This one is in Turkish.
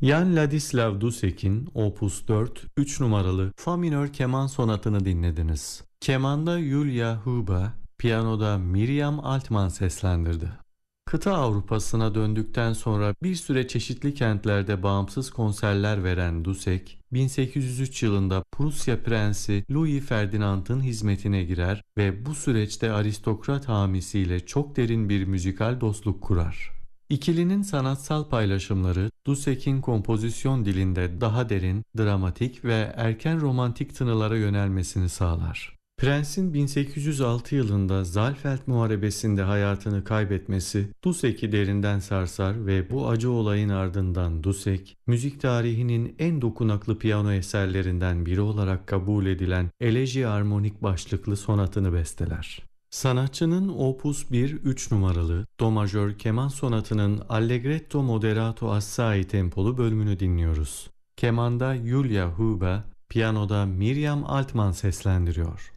Jan Ladislav Dusek'in Opus 4 3 numaralı Fa minör keman sonatını dinlediniz. Kemanda Yulia Huba, piyanoda Miriam Altman seslendirdi. Kıta Avrupa'sına döndükten sonra bir süre çeşitli kentlerde bağımsız konserler veren Dusek, 1803 yılında Prusya Prensi Louis Ferdinand'ın hizmetine girer ve bu süreçte aristokrat hamisiyle çok derin bir müzikal dostluk kurar. İkilinin sanatsal paylaşımları Dusek'in kompozisyon dilinde daha derin, dramatik ve erken romantik tınılara yönelmesini sağlar. Prens'in 1806 yılında Saalfeld Muharebesi'nde hayatını kaybetmesi Dusek'i derinden sarsar ve bu acı olayın ardından Dusek, müzik tarihinin en dokunaklı piyano eserlerinden biri olarak kabul edilen Eleji Armonik başlıklı sonatını besteler. Sanatçının Opus 1 3 numaralı Do majör keman sonatının Allegretto moderato assai tempolu bölümünü dinliyoruz. Kemanda Yulia Huba, piyanoda Miriam Altman seslendiriyor.